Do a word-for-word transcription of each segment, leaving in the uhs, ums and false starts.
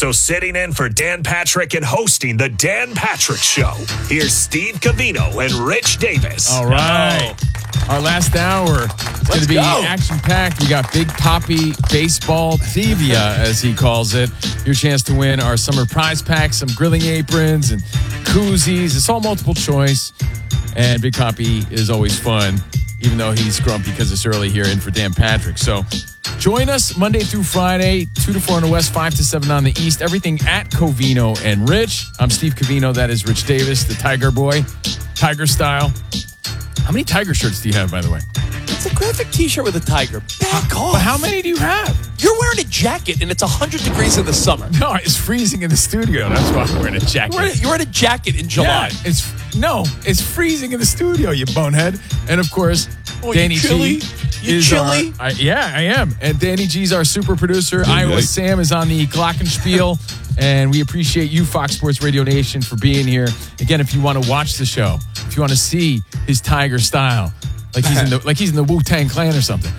Also sitting in for Dan Patrick and hosting the Dan Patrick Show. Here's Steve Covino and Rich Davis. All right. Our last hour is going to be action-packed. We got Big Papi Baseball Thevia, as he calls it. Your chance to win our summer prize pack, some grilling aprons and koozies. It's all multiple choice. And Big Papi is always fun, even though he's grumpy because it's early here in for Dan Patrick. So join us Monday through Friday, two to four on the West, five to seven on the East. Everything at Covino and Rich. I'm Steve Covino. That is Rich Davis, the Tiger Boy, Tiger style. How many Tiger shirts do you have, by the way? It's a graphic T-shirt with a tiger. Back off. But how many do you have? You're wearing a jacket, and it's one hundred degrees in the summer. No, it's freezing in the studio. That's why I'm wearing a jacket. You're wearing a, you're wearing a jacket in July. Yeah, it's no, it's freezing in the studio, you bonehead. And of course, oh, Danny you chilly? G You is chilly? Our, I, yeah, I am. And Danny G's our super producer. Iowa right. Sam is on the Glockenspiel. And we appreciate you, Fox Sports Radio Nation, for being here. Again, if you want to watch the show, if you want to see his Tiger style, like he's in the like he's in the Wu-Tang Clan or something.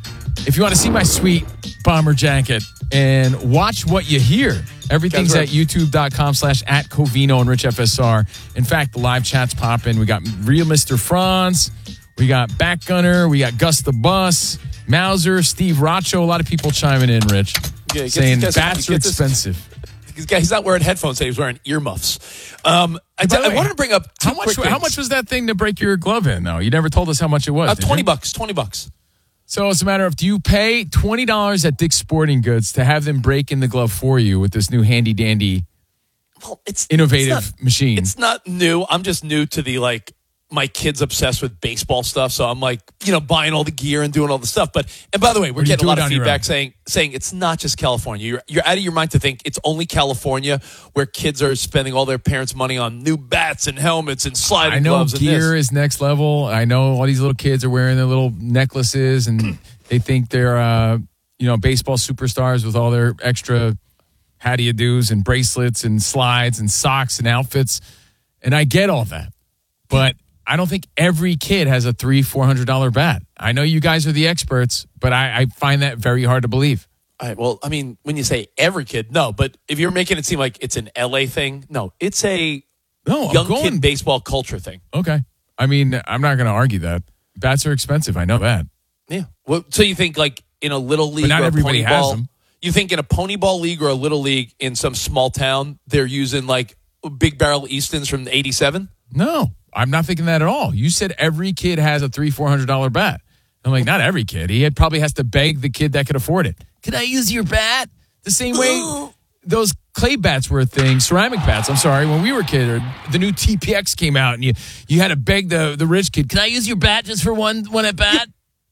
If you want to see my sweet bomber jacket and watch what you hear, everything's at youtube.com slash at Covino and Rich F S R. In fact, the live chat's popping. We got Real Mister Franz. We got Backgunner. We got Gus the Bus. Mauser. Steve Racho. A lot of people chiming in, Rich, Yeah, saying gets, bats are expensive. He's not wearing headphones today. He's wearing earmuffs. Um, I, By the I way, wanted to bring up two how much. quick things. How much was that thing to break your glove in? Though you never told us how much it was. Uh, did twenty you? bucks. Twenty bucks. So it's a matter of, do you pay twenty dollars at Dick's Sporting Goods to have them break in the glove for you with this new handy dandy, Well, it's innovative it's not, machine? It's not new. I'm just new to the like. My kid's obsessed with baseball stuff, so I'm like, you know, buying all the gear and doing all the stuff. But and by the way, we're Or you getting a do lot it of on your feedback own. saying saying it's not just California. You're you're out of your mind to think it's only California where kids are spending all their parents' money on new bats and helmets and sliding I know gloves. And gear this. is next level. I know all these little kids are wearing their little necklaces and they think they're, uh, you know, baseball superstars with all their extra how do you do's and bracelets and slides and socks and outfits. And I get all that. But I don't think every kid has a three, four hundred dollar bat. I know you guys are the experts, but I, I find that very hard to believe. All right, well, I mean, when you say every kid, no. But if you're making it seem like it's an L A thing, no, it's a No, I'm young going- kid baseball culture thing. Okay. I mean, I'm not going to argue that. Bats are expensive. I know that. Yeah. Well, so you think like in a little league not or a everybody pony has ball, them. You think in a pony ball league or a little league in some small town, they're using like big barrel Eastons from eighty-seven? No, I'm not thinking that at all. You said every kid has a three, four hundred dollar bat. I'm like, not every kid. He had, probably has to beg the kid that could afford it. Can I use your bat? The same way those clay bats were a thing, ceramic bats. I'm sorry, when we were kids, the new T P X came out, and you you had to beg the the rich kid. Can I use your bat just for one one at bat?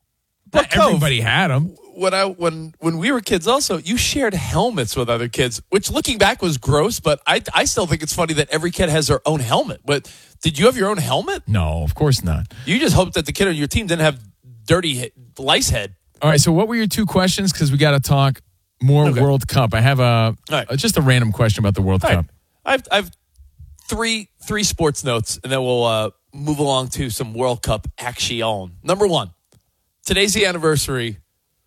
But Not everybody had them. When I when when we were kids, also you shared helmets with other kids, which looking back was gross. But I I still think it's funny that every kid has their own helmet. But did you have your own helmet? No, of course not. You just hoped that the kid on your team didn't have dirty he- lice head. All right, so what were your two questions? Because we got to talk more Okay. World Cup. I have a right. uh, just a random question about the World All Cup. right. I've I've three three sports notes, and then we'll uh, move along to some World Cup action. Number one, today's the anniversary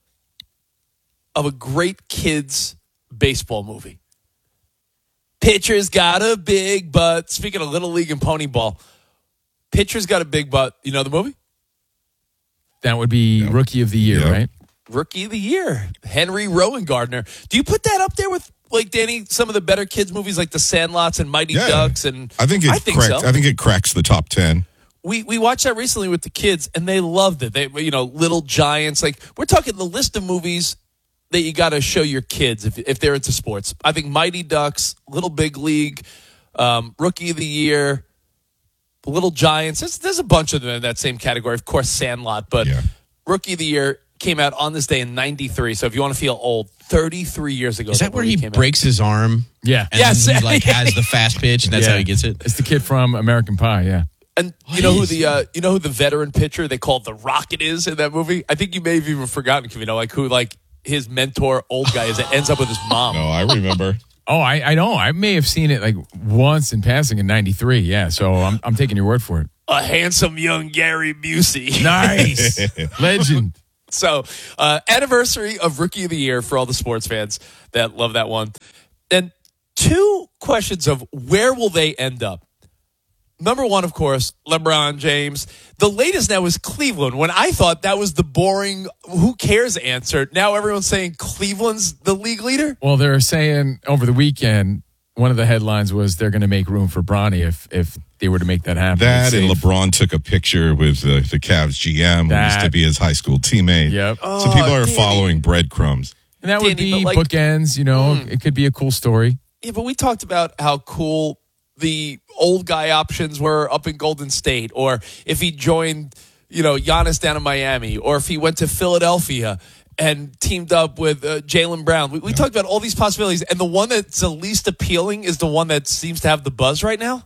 of a great kids baseball movie. Pitcher's got a big butt. Speaking of Little League and Pony Ball, Pitcher's got a big butt. You know the movie? That would be Yep. Rookie of the Year, Yep. right? Rookie of the Year, Henry Rowan Gardner. Do you put that up there with, like, Danny, some of the better kids movies like The Sandlots and Mighty Yeah. Ducks? And I think it I think cracks. so. I think it cracks the top ten. We we watched that recently with the kids, and they loved it. They, you know, Little Giants. Like, we're talking the list of movies that you got to show your kids if if they're into sports. I think Mighty Ducks, Little Big League, um, Rookie of the Year, Little Giants. There's, there's a bunch of them in that same category. Of course, Sandlot, but Yeah. Rookie of the Year came out on this day in ninety-three. So if you want to feel old, thirty-three years ago. Is that where movie he came out. breaks his arm? Yeah. And Yes. then he like has the fast pitch, and that's Yeah. how he gets it. It's the kid from American Pie, yeah. And you know who the uh, you know who the veteran pitcher they called the Rocket is in that movie? I think you may have even forgotten, you know, like who like his mentor, old guy, is that ends up with his mom. No, I remember. Oh, I, I know. I may have seen it like once in passing in ninety-three, yeah. So I'm I'm taking your word for it. A handsome young Gary Busey. Nice. Legend. So, uh, anniversary of Rookie of the Year for all the sports fans that love that one. And two questions of where will they end up? Number one, of course, LeBron James. The latest now is Cleveland. When I thought that was the boring, who cares answer, now everyone's saying Cleveland's the league leader? Well, they're saying over the weekend, one of the headlines was they're going to make room for Bronny if if they were to make that happen. That It's and safe. LeBron took a picture with the, the Cavs G M, who used That- to be his high school teammate. Yep. So people are Danny. following breadcrumbs. And that would Danny, be but like- bookends, you know. It could be a cool story. Yeah, but we talked about how cool the old guy options were up in Golden State, or if he joined, you know, Giannis down in Miami, or if he went to Philadelphia and teamed up with uh, Jaylen Brown. We, we talked about all these possibilities, and the one that's the least appealing is the one that seems to have the buzz right now.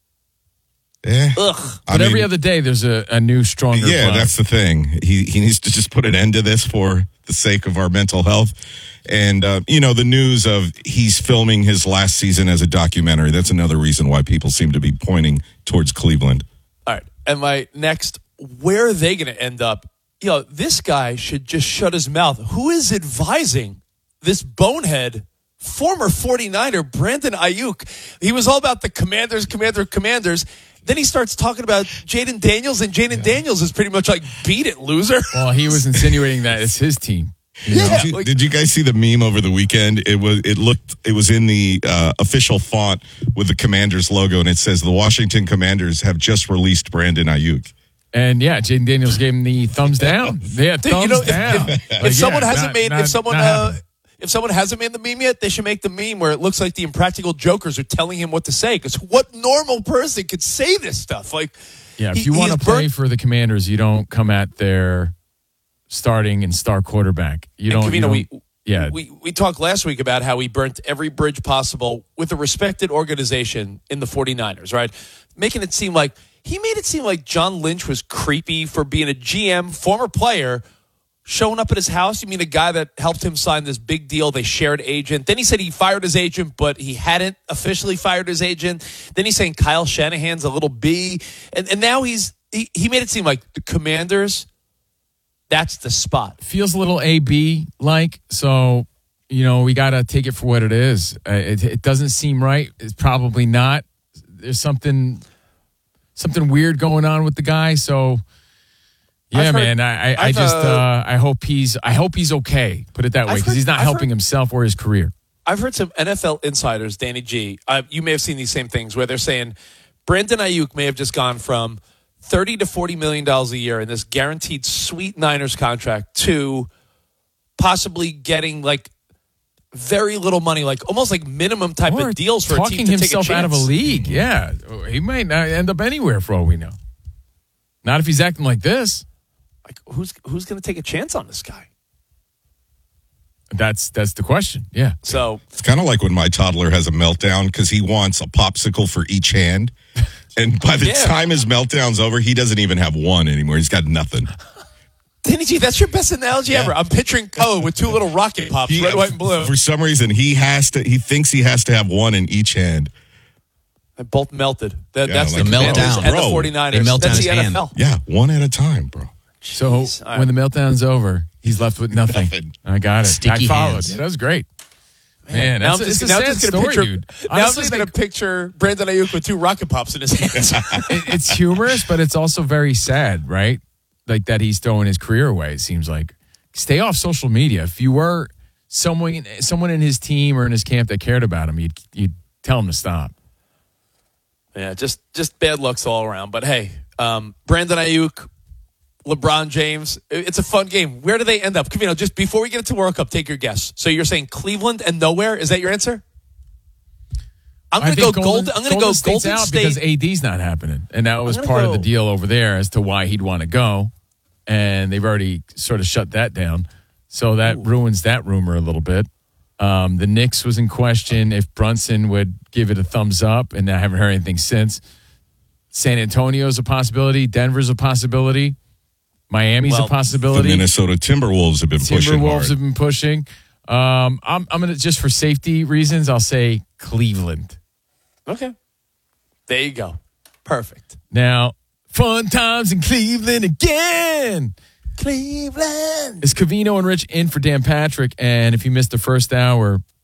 Eh. Ugh. I But every mean, other day, there's a, a new, stronger Yeah, buzz. that's the thing. He he needs to just put an end to this for the sake of our mental health. And, uh, you know, the news of he's filming his last season as a documentary, that's another reason why people seem to be pointing towards Cleveland. All right. And my next, where are they going to end up? You know, this guy should just shut his mouth. Who is advising this bonehead, former forty-niner, Brandon Ayuk? He was all about the commanders, commander, commanders. Then he starts talking about Jaden Daniels, and Jaden Daniels is pretty much like, beat it, loser. Well, he was insinuating that it's his team. Yeah. Did you, like- did you guys see the meme over the weekend? It was it looked it was in the uh, official font with the Commanders logo, and it says the Washington Commanders have just released Brandon Ayuk. And yeah, Jaden Daniels gave him the thumbs down. Yeah, Dude, thumbs you know, if, down. if, Like, if someone yeah, hasn't not- made, not- if someone, not uh, happening. if someone hasn't made the meme yet, they should make the meme where it looks like the Impractical Jokers are telling him what to say. Because what normal person could say this stuff? Like, yeah, if he- you he want to has play burnt- for the Commanders, you don't come at their starting and star quarterback. You And don't. you Covino, don't- we, yeah, we we talked last week about how he burnt every bridge possible with a respected organization in the forty-niners, right? Making it seem like he made it seem like John Lynch was creepy for being a G M, former player, showing up at his house. You mean a guy that helped him sign this big deal? They shared agent. Then he said he fired his agent, but he hadn't officially fired his agent. Then he's saying Kyle Shanahan's a little B, and and now he's he, he made it seem like the Commanders. That's the spot. feels a little A B like. So, you know, we got to take it for what it is. Uh, it, it doesn't seem right. It's probably not. There's something something weird going on with the guy. So, yeah, I've heard- man. I I, I I've, just uh, uh, I hope he's I hope he's okay. Put it that way, I've because heard- he's not I've helping heard- himself or his career. I've heard some N F L insiders, Danny G. Uh, you may have seen these same things where they're saying Brandon Ayuk may have just gone from thirty to forty million dollars a year in this guaranteed sweet Niners contract to possibly getting like very little money, like almost like minimum type Or of deals for a talking team to take a himself chance. out of a league. Yeah, he might not end up anywhere for all we know. Not if he's acting like this. Like who's who's going to take a chance on this guy? That's that's the question. Yeah. So It's kind of like when my toddler has a meltdown because he wants a popsicle for each hand. And by the Yeah. time his meltdown's over, he doesn't even have one anymore. He's got nothing. Danny G, that's your best analogy ever. I'm picturing Poe with two little rocket pops, He- red, white, and blue. For some reason, he has to. He thinks he has to have one in each hand. They both melted. That, Yeah, that's like the the Commanders meltdown. and Bro, the forty-niners. they melt that's down the his N F hand. L. Yeah, one at a time, bro. So Jeez. All when right. the meltdown's over, he's left with nothing. Nothing. I got it. Sticky I followed. hands. Yeah, that was great. Man, Now that's I'm a, just, it's a now I'm sad just gonna story, picture, dude. Now I'm Honestly, just going to picture Brandon Ayuk with two rocket pops in his hands. it, it's humorous, but it's also very sad, right? Like that he's throwing his career away. It seems like stay off social media. If you were someone, someone in his team or in his camp that cared about him, you'd you'd tell him to stop. yeah, just just bad looks all around. But hey, um, Brandon Ayuk, LeBron James, it- it's a fun game. Where do they end up? Covino, just before we get into World Cup, take your guess. So you're saying Cleveland and nowhere? Is that your answer? I'm I going to go think Golden. I'm going to go State's Golden out State. because A D's not happening, and that was gonna part of the go- deal over there as to why he'd want to go, and they've already sort of shut that down. So that ruins that rumor a little bit. Um, the Knicks was in question if Brunson would give it a thumbs up, and I haven't heard anything since. San Antonio's a possibility. Denver's a possibility. Miami's Well, a The possibility. Minnesota Timberwolves have been pushing Timberwolves hard. have been pushing. Um, I'm, I'm gonna just for safety reasons, I'll say Cleveland. Okay. There you go. Perfect. Now, fun times in Cleveland again. Cleveland. It's Covino and Rich in for Dan Patrick. And if you missed the first hour,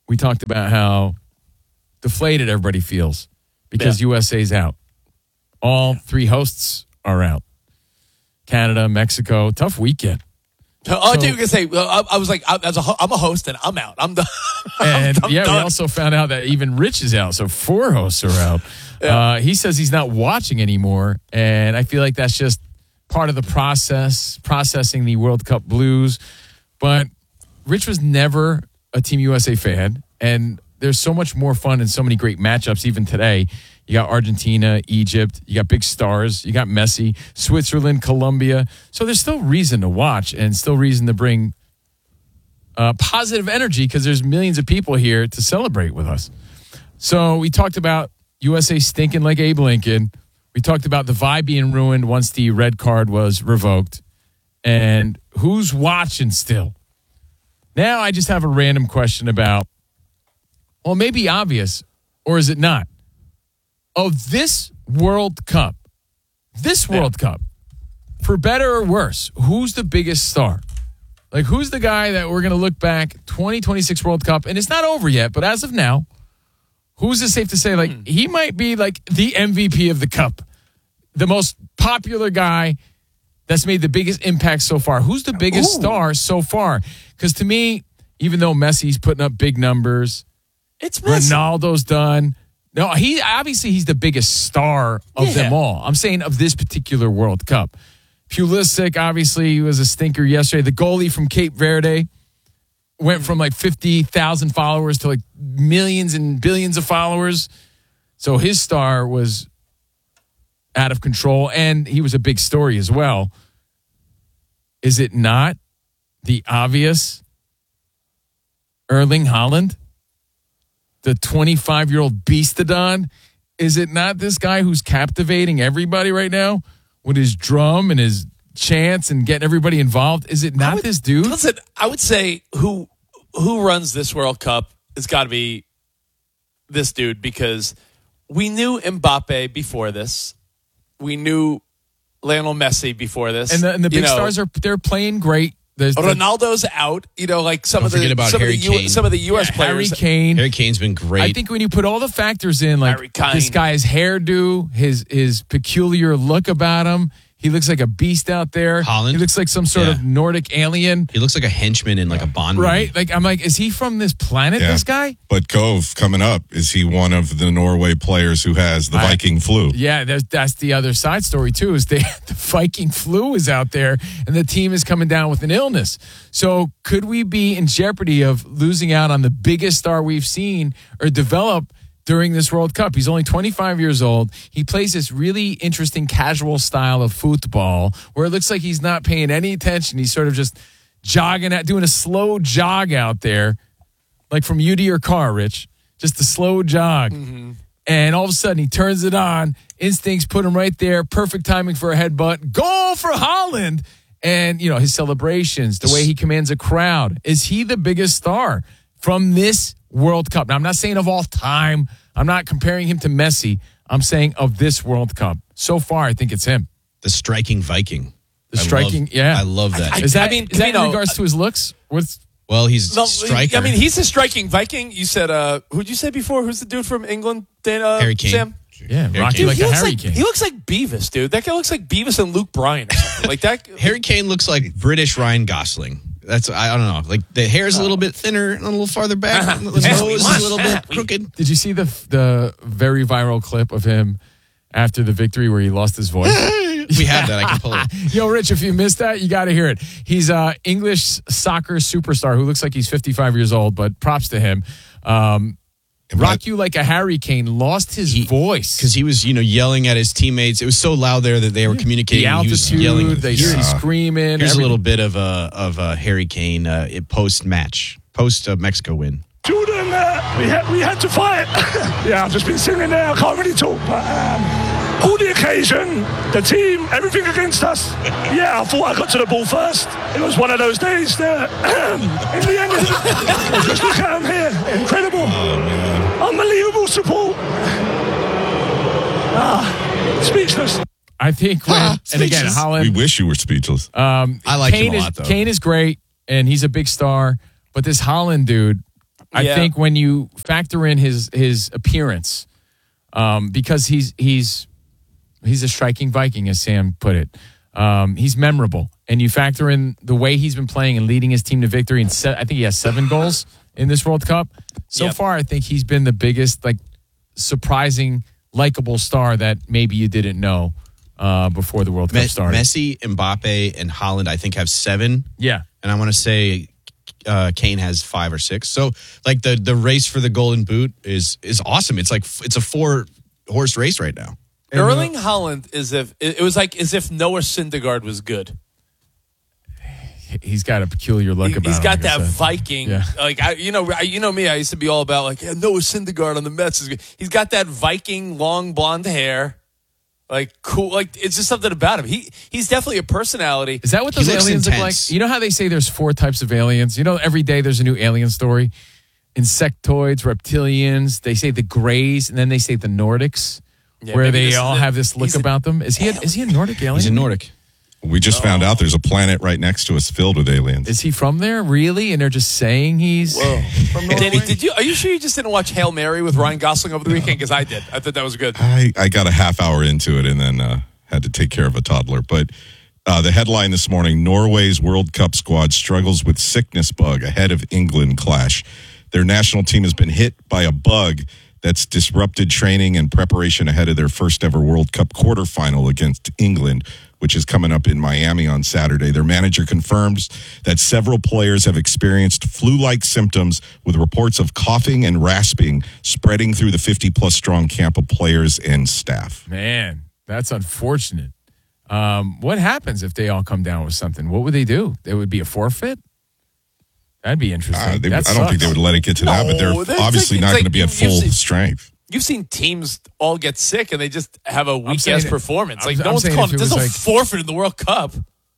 we talked about how deflated everybody feels because Yeah. U S A's out. All three hosts are out. Canada, Mexico, tough weekend. Oh, I So- think you can say. Well, I, I was like, I, as a, ho- I'm a host and I'm out. I'm done. And I'm yeah, done. we also found out that even Rich is out, so four hosts are out. Yeah. Uh, he says he's not watching anymore, and I feel like that's just part of the process, processing the World Cup blues. But Rich was never a Team U S A fan, and there's so much more fun and so many great matchups even today. You got Argentina, Egypt, you got big stars, you got Messi, Switzerland, Colombia. So there's still reason to watch and still reason to bring uh, positive energy because there's millions of people here to celebrate with us. So we talked about U S A stinking like Abe Lincoln. We talked about the vibe being ruined once the red card was revoked. And who's watching still? Now I just have a random question about, well, maybe obvious, or is it not? Of this World Cup, this World Cup, for better or worse, who's the biggest star? Like, who's the guy that we're going to look back, twenty twenty-six World Cup, and it's not over yet, but as of now, who's it safe to say, like, he might be, like, the M V P of the Cup, the most popular guy that's made the biggest impact so far? Who's the biggest Ooh. star so far? Because to me, even though Messi's putting up big numbers, It's Messi. Ronaldo's done. No, he obviously he's the biggest star of Yeah. them all. I'm saying of this particular World Cup. Pulisic obviously was a stinker yesterday. The goalie from Cape Verde went from like fifty thousand followers to like millions and billions of followers. So his star was out of control, and he was a big story as well. Is it not the obvious Erling Haaland? The twenty-five-year-old beastodon? Is it not this guy who's captivating everybody right now with his drum and his chants and getting everybody involved? Is it not would- this dude? Listen, I would say who who runs this World Cup has got to be this dude because we knew Mbappe before this. We knew Lionel Messi before this. And the, and the You big know, stars are they're playing great. There's the, Ronaldo's out. You know, like some Don't of the forget about some, of Harry the U, Kane. some of the U S Harry players. Kane. Harry Kane's been great. I think when you put all the factors in, like Harry Kane. this guy's hairdo, his his peculiar look about him, he looks like a beast out there. Haaland? He looks like some sort Yeah. of Nordic alien, he looks like a henchman in like a Bond movie. right? Like I'm like, is he from this planet? Yeah. This guy? But Cove coming up, is he one of the Norway players who has the I- Viking flu? Yeah, there's, that's the other side story too. Is they, the Viking flu is out there, and the team is coming down with an illness. So could we be in jeopardy of losing out on the biggest star we've seen or develop during this World Cup? He's only twenty-five years old. He plays this really interesting casual style of football where it looks like he's not paying any attention. He's sort of just jogging out, doing a slow jog out there, like from you to your car, Rich. Just a slow jog. And all of a sudden, he turns it on. Instincts put him right there. Perfect timing for a headbutt. Goal for Haaland. And, you know, his celebrations, the way he commands a crowd. Is he the biggest star from this World Cup? Now, I'm not saying of all time. I'm not comparing him to Messi. I'm saying of this World Cup. So far, I think it's him. The striking Viking. The I striking, love- yeah. I love that. I- Is that, I mean, is that you know, in regards to his looks? What's well, he's No, striker. I mean, he's a striking Viking. You said, uh, who'd you say before? Who's the dude from England? Dan, uh, Harry Kane. Sam? yeah, Harry Rocky Kane. like he a looks Harry like, Kane. He looks like Beavis, dude. That guy looks like Beavis and Luke Bryan or something. Like that. Harry Kane looks like British Ryan Gosling. That's I don't know. Like the hair's a little bit thinner, and a little farther back. The Yeah, we nose is want a little that. bit crooked. Did you see the the very viral clip of him after the victory where he lost his voice? We have that. I can pull it. Yo, Rich, if you missed that, you got to hear it. He's a English soccer superstar who looks like he's fifty-five years old, but props to him. Um, Rock you like a Harry Kane lost his He- voice Because he was, you know, yelling at his teammates. It was so loud there that they were communicating. the He was altitude, yelling. they Here- see screaming. Here's a everything. little bit of a of a Harry Kane uh, post match, post uh, Mexico win. Jordan, uh, we had we had to fight. Yeah, I've just been singing there. I can't really talk, but um, all the occasion, the team, everything against us. Yeah, I thought I got to the ball first. It was one of those days that, in the end, just look at him here. Incredible, unbelievable support. Ah, speechless. I think when, Ah, and again, speechless. Holland. We wish you were speechless. Um, I like Kane him a is, lot, though. Kane is great, and he's a big star. But this Holland dude, I Yeah. think when you factor in his his appearance, um, because he's he's he's a striking Viking, as Sam put it. Um, he's memorable, and you factor in the way he's been playing and leading his team to victory. And se- I think he has seven goals in this World Cup so Yep. far. I think he's been the biggest, like, surprising, likable star that maybe you didn't know uh, before the World Cup Me- started. Messi, Mbappe, and Haaland, I think, have seven. Yeah. And I want to say uh, Kane has five or six. So, like, the the race for the Golden Boot is is awesome. It's like it's a four horse race right now. Erling Haaland is if it it was like as if Noah Syndergaard was good. He's got a peculiar look He, about he's him. got like I that said. Viking, Yeah. like I, you know, I, you know me. I used to be all about like yeah, Noah Syndergaard on the Mets is good. He's got that Viking long blonde hair, like cool. Like it's just something about him. He he's definitely a personality. Is that what He those looks aliens look like? intense. You know how they say there's four types of aliens? You know, every day there's a new alien story. Insectoids, reptilians, they say the Greys, and then they say the Nordics, Yeah, where maybe they this is all it. have this look He's a about them. Is he a, is he a Nordic alien? He's a Nordic. We just found out there's a planet right next to us filled with aliens. Is he from there, really? And they're just saying he's from Norway? Danny, did you? Are you sure you just didn't watch Hail Mary with Ryan Gosling over the weekend? Because I did. I thought that was good. I, I got a half hour into it and then uh, had to take care of a toddler. But uh, the headline this morning, Norway's World Cup squad struggles with sickness bug ahead of England clash. Their national team has been hit by a bug that's disrupted training and preparation ahead of their first ever World Cup quarterfinal against England, which is coming up in Miami on Saturday. Their manager confirms that several players have experienced flu-like symptoms with reports of coughing and rasping spreading through the fifty-plus strong camp of players and staff. Man, that's unfortunate. Um, what happens if they all come down with something? What would they do? It would be a forfeit? That'd be interesting. Uh, they, I That don't think sucks. they would let it get to that, but No, they're that's obviously like- not it's going to like be at you- you've full seen- strength. You've seen teams all get sick and they just have a weak saying ass it- performance. Like I'm- no I'm one's saying calling. if it There's was no like- forfeit in the World Cup,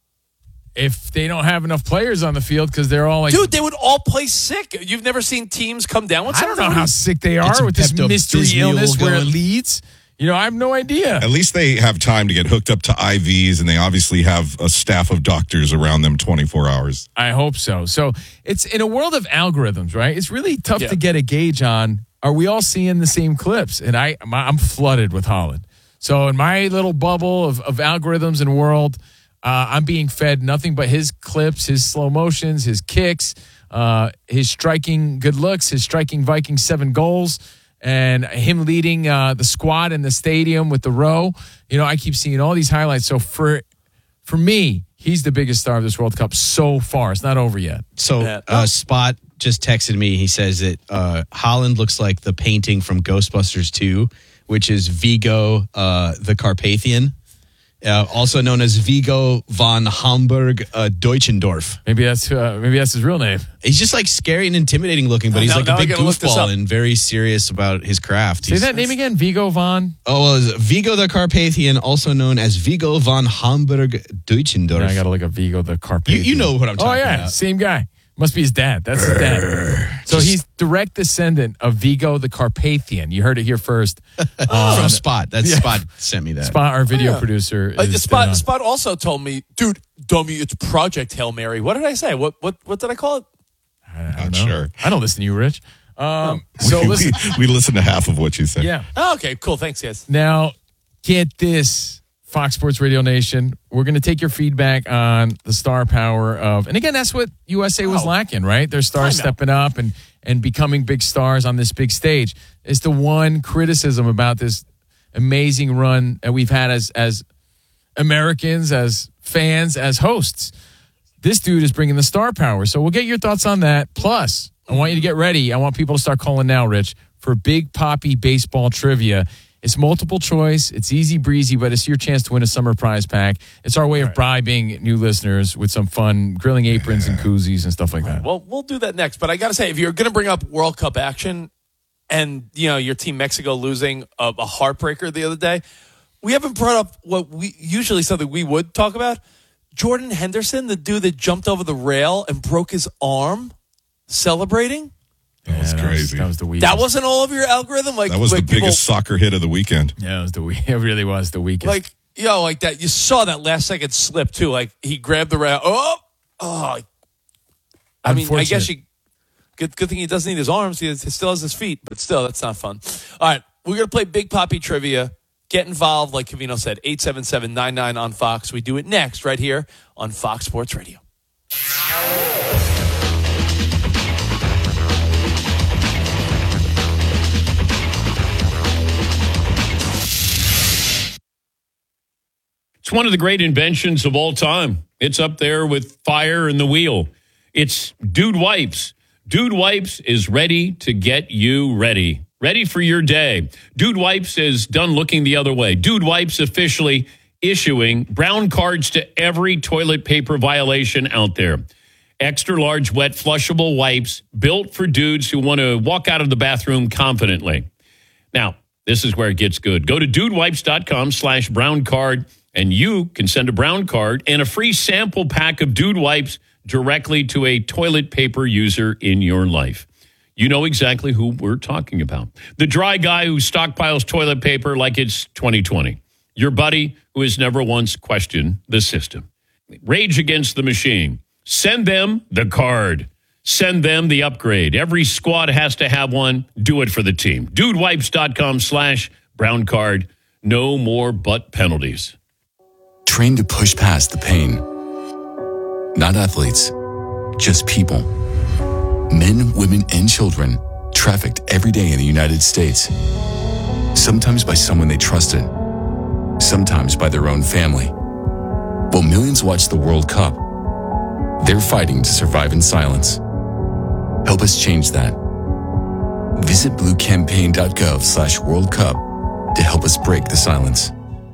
If they don't have enough players on the field because they're all like, dude. They would all play sick. You've never seen teams come down with I don't something. know how sick they Get are some with this mystery Pepto-Bismol illness where it going. leads. You know, I have no idea. At least they have time to get hooked up to I Vs, and they obviously have a staff of doctors around them twenty-four hours. I hope so. So it's in a world of algorithms, right? It's really tough Yeah. to get a gauge on. Are we all seeing the same clips? And I, my, I'm flooded with Holland. So in my little bubble of, of algorithms and world, uh, I'm being fed nothing but his clips, his slow motions, his kicks, uh, his striking good looks, his striking Viking seven goals, and him leading uh, the squad in the stadium with the row. You know, I keep seeing all these highlights. So for for me, he's the biggest star of this World Cup so far. It's not over yet. So, Yeah. uh, Spot just texted me. He says that uh, Holland looks like the painting from Ghostbusters two, which is Vigo uh, the Carpathian, uh, also known as Vigo von Hamburg uh, Deutschendorf. Maybe that's uh, maybe that's his real name. He's just like scary and intimidating looking, but he's Now- like now a I big gotta look this goofball up. and very serious about his craft. Say He's- that name again, Vigo von. Oh, well, it's Vigo the Carpathian, also known as Vigo von Hamburg Deutschendorf. I gotta look up Vigo the you, Carpathian. you know what I'm Oh talking yeah, about. same guy. Must be his dad. That's his dad. So he's direct descendant of Vigo the Carpathian. You heard it here first. From Spot. That's Yeah. Spot sent me that. Spot, our video Yeah. producer. Uh, is Spot been on. Spot also told me, dude, dummy, it's Project Hail Mary. What did I say? What what what did I call it? I don't Not know. sure. I don't listen to you, Rich. Um, so we, listen. we, we listened to half of what you said. Yeah. Oh, okay, cool. Thanks, guys. Now, get this, Fox Sports Radio Nation. We're going to take your feedback on the star power of, and again, that's what U S A was Oh. lacking, right? Their I stars know. stepping up and and becoming big stars on this big stage. It's the one criticism about this amazing run that we've had as as Americans, as fans, as hosts. This dude is bringing the star power. So we'll get your thoughts on that. Plus, I want you to get ready. I want people to start calling now, Rich, for Big Poppy baseball trivia. It's multiple choice. It's easy breezy, but it's your chance to win a summer prize pack. It's our way of bribing new listeners with some fun grilling aprons and koozies and stuff like that. Well, we'll do that next. But I got to say, if you're going to bring up World Cup action and, you know, your team Mexico losing a, a heartbreaker the other day, we haven't brought up what we usually something we would talk about. Jordan Henderson, the dude that jumped over the rail and broke his arm celebrating. That was Yeah, crazy. That was the weakest. That wasn't all over your algorithm? Like That was like the biggest soccer hit of the weekend. Yeah, it was the we- It really was the weakest. Like, you know, like that. You saw that last second slip, too. Like, he grabbed the rail. Oh! Oh! I mean, I guess Unfortunate. you Good, good thing he doesn't need his arms. He, has, he still has his feet, but still, that's not fun. All right, we're going to play Big Papi Trivia. Get involved, like Covino said, eight seven seven, nine nine on Fox. We do it next right here on Fox Sports Radio. It's one of the great inventions of all time. It's up there with fire and the wheel. It's Dude Wipes. Dude Wipes is ready to get you ready. Ready for your day. Dude Wipes is done looking the other way. Dude Wipes officially issuing brown cards to every toilet paper violation out there. Extra large, wet, flushable wipes built for dudes who want to walk out of the bathroom confidently. Now, this is where it gets good. Go to dudewipes.com slash brown card, and you can send a brown card and a free sample pack of Dude Wipes directly to a toilet paper user in your life. You know exactly who we're talking about. The dry guy who stockpiles toilet paper like it's twenty twenty. Your buddy who has never once questioned the system. Rage against the machine. Send them the card. Send them the upgrade. Every squad has to have one. Do it for the team. Dudewipes.com slash brown card. No more butt penalties. Trained to push past the pain. Not athletes, just people. Men, women, and children trafficked every day in the United States. Sometimes by someone they trusted, sometimes by their own family. While millions watch the World Cup, they're fighting to survive in silence. Help us change that. Visit bluecampaign.gov slash World Cup to help us break the silence.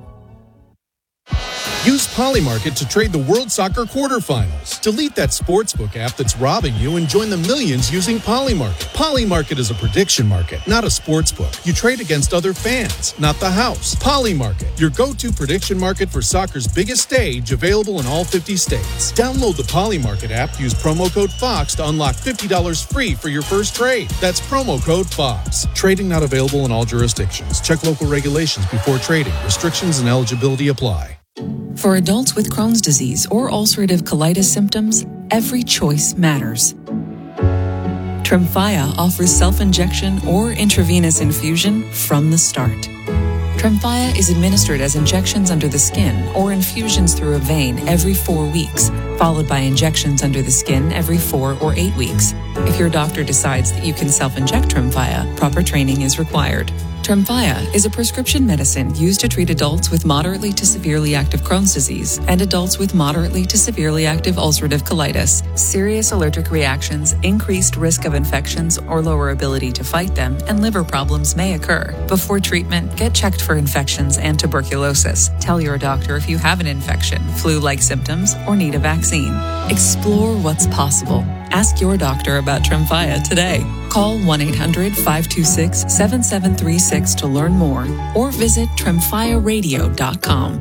Use Polymarket to trade the World Soccer quarterfinals. Delete that sportsbook app that's robbing you and join the millions using Polymarket. Polymarket is a prediction market, not a sportsbook. You trade against other fans, not the house. Polymarket, your go-to prediction market for soccer's biggest stage, available in all fifty states. Download the Polymarket app, use promo code FOX to unlock fifty dollars free for your first trade. That's promo code FOX. Trading not available in all jurisdictions. Check local regulations before trading. Restrictions and eligibility apply. For adults with Crohn's disease or ulcerative colitis symptoms, every choice matters. Tremfya offers self-injection or intravenous infusion from the start. Tremfya is administered as injections under the skin or infusions through a vein every four weeks, followed by injections under the skin every four or eight weeks. If your doctor decides that you can self-inject Tremfya, proper training is required. Tremfya is a prescription medicine used to treat adults with moderately to severely active Crohn's disease and adults with moderately to severely active ulcerative colitis. Serious allergic reactions, increased risk of infections or lower ability to fight them, and liver problems may occur. Before treatment, get checked for infections and tuberculosis. Tell your doctor if you have an infection, flu-like symptoms, or need a vaccine. Explore what's possible. Ask your doctor about Tremfya today. Call one eight hundred five two six seven seven three six to learn more or visit tremfya radio dot com.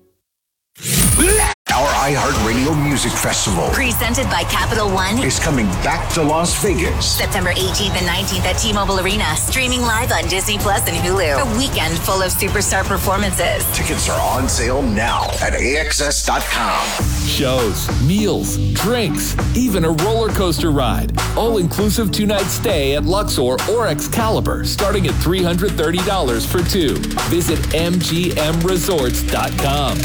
Our iHeartRadio Music Festival, presented by Capital One, is coming back to Las Vegas. September eighteenth and nineteenth at T-Mobile Arena. Streaming live on Disney Plus and Hulu. A weekend full of superstar performances. Tickets are on sale now at A X S dot com. Shows, meals, drinks, even a roller coaster ride. All-inclusive two-night stay at Luxor or Excalibur, starting at three hundred thirty dollars for two. Visit M G M resorts dot com.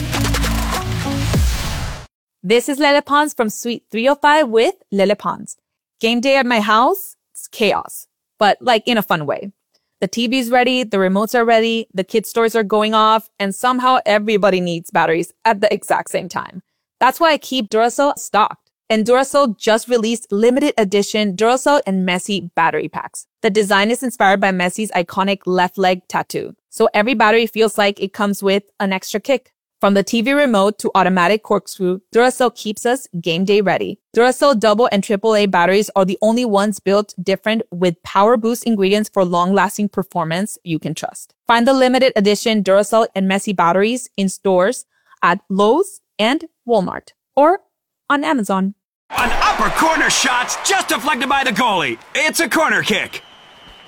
This is Lele Pons from Suite three oh five with Lele Pons. Game day at my house, it's chaos, but like in a fun way. The T V's ready, the remotes are ready, the kids' toys are going off, and somehow everybody needs batteries at the exact same time. That's why I keep Duracell stocked. And Duracell just released limited edition Duracell and Messi battery packs. The design is inspired by Messi's iconic left leg tattoo, so every battery feels like it comes with an extra kick. From the T V remote to automatic corkscrew, Duracell keeps us game day ready. Duracell double and triple A batteries are the only ones built different with power boost ingredients for long-lasting performance you can trust. Find the limited edition Duracell and Messi batteries in stores at Lowe's and Walmart or on Amazon. An upper corner shot's just deflected by the goalie. It's a corner kick.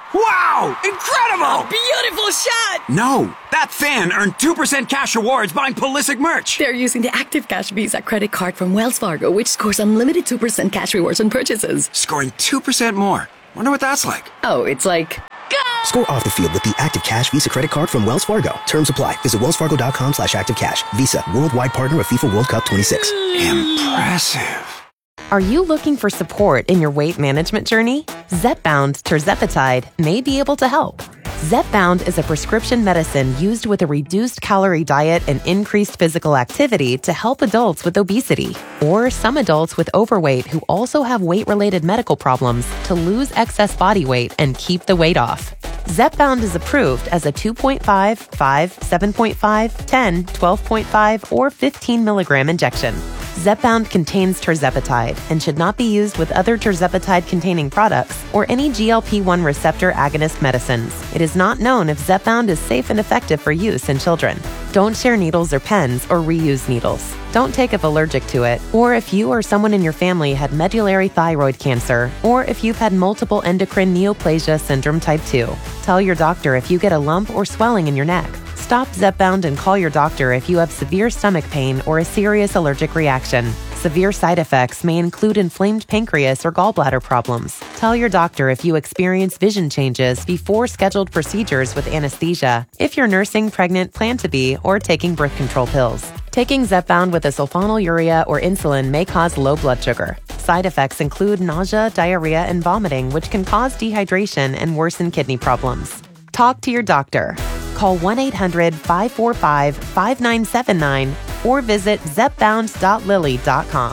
Wow! Incredible! Beautiful shot! No, that fan earned two percent cash rewards buying Pulisic merch. They're using the Active Cash Visa credit card from Wells Fargo, which scores unlimited two percent cash rewards on purchases. Scoring two percent more. Wonder what that's like. Oh, it's like... Go! Score off the field with the Active Cash Visa credit card from Wells Fargo. Terms apply. Visit wellsfargo.com slash active cash. Visa, worldwide partner of FIFA World Cup twenty-six. Impressive. Are you looking for support in your weight management journey? Zepbound tirzepatide may be able to help. Zepbound is a prescription medicine used with a reduced calorie diet and increased physical activity to help adults with obesity or some adults with overweight who also have weight-related medical problems to lose excess body weight and keep the weight off. Zepbound is approved as a two point five, five, seven point five, ten, twelve point five, or fifteen milligram injection. Zepbound contains tirzepatide and should not be used with other tirzepatide-containing products or any G L P one receptor agonist medicines. It is not known if Zepbound is safe and effective for use in children. Don't share needles or pens or reuse needles. Don't take if allergic to it, or if you or someone in your family had medullary thyroid cancer, or if you've had multiple endocrine neoplasia syndrome type two. Tell your doctor if you get a lump or swelling in your neck. Stop Zepbound and call your doctor if you have severe stomach pain or a serious allergic reaction. Severe side effects may include inflamed pancreas or gallbladder problems. Tell your doctor if you experience vision changes before scheduled procedures with anesthesia, if you're nursing, pregnant, plan to be, or taking birth control pills. Taking Zepbound with a sulfonylurea or insulin may cause low blood sugar. Side effects include nausea, diarrhea, and vomiting, which can cause dehydration and worsen kidney problems. Talk to your doctor. Call one eight hundred, five four five, five nine seven nine or visit zepbound dot lilly dot com.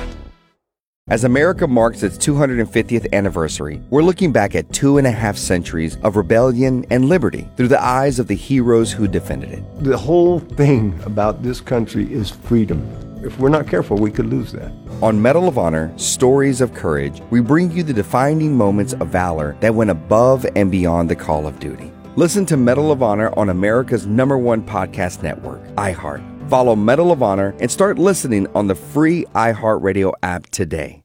As America marks its two hundred fiftieth anniversary, we're looking back at two and a half centuries of rebellion and liberty through the eyes of the heroes who defended it. The whole thing about this country is freedom. If we're not careful, we could lose that. On Medal of Honor, Stories of Courage, we bring you the defining moments of valor that went above and beyond the call of duty. Listen to Medal of Honor on America's number one podcast network, iHeart. Follow Medal of Honor and start listening on the free iHeartRadio app today.